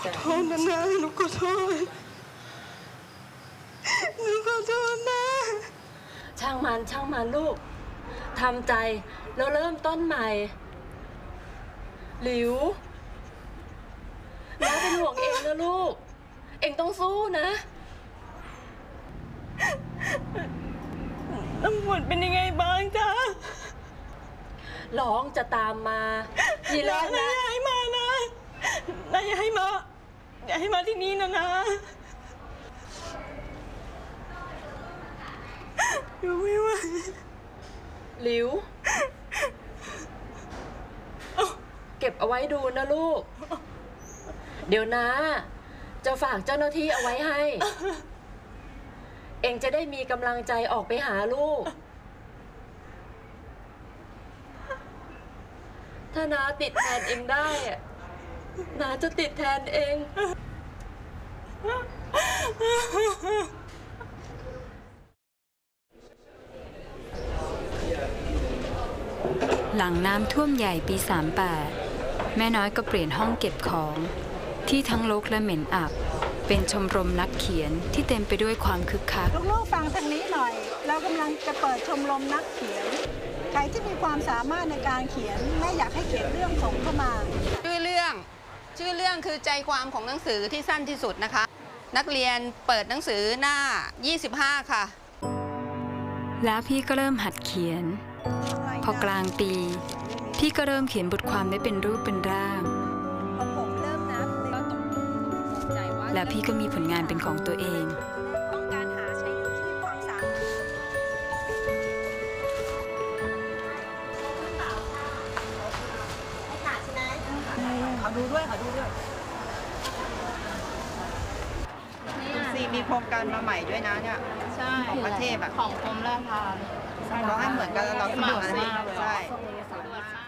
โทษนะหนูขอโทษหนูขอโทษนะช่างมันลูกทำใจแล้วเริ่มต้นใหม่หลิวน้าเป็นห่วงเองนะลูกเองต้องสู้นะน้ำฝนเป็นยังไงบ้างจ๊ะร้องจะตามมาทีแรกนะอย่าให้มานะนะอย่าให้มาที่นี่นะหนูไม่ไหวหลิวเก็บเอาไว้ดูนะลูกเดี๋ยวนะจะฝากเจ้าหน้าที่เอาไว้ให้เองจะได้มีกำลังใจออกไปหาลูกถ้าน้าติดแทนเองได้น้าจะติดแทนเองหลังน้ำท่วมใหญ่ปี 38 แม่น้อยก็เปลี่ยนห้องเก็บของที่ทั้งรกและเหม็นอับเป็นชมรมนักเขียนที่เต็มไปด้วยความคึกคักลูกๆฟังทางนี้หน่อยเรากำลังจะเปิดชมรมนักเขียนใครที่มีความสามารถในการเขียนแม่อยากให้เขียนเรื่องส่งเข้ามาชื่อเรื่องคือใจความของหนังสือที่สั้นที่สุดนะคะนักเรียนเปิดหนังสือหน้า25ค่ะแล้วพี่ก็เริ่มหัดเขียนพอกลางปีพี่ก็เริ่มเขียนบทความได้เป็นรูปเป็นร่างแล้วพี่ก็มีผลงานเป็นของตัวเองต้องการหาใช้ชีวิตความสามารถขอดูด้วยซีมีโครงการมาใหม่ด้วยนะเนี่ยใช่ของประเทศแบบของกรมราชทัณฑ์เราให้เหมือนกันเราสมัครใช่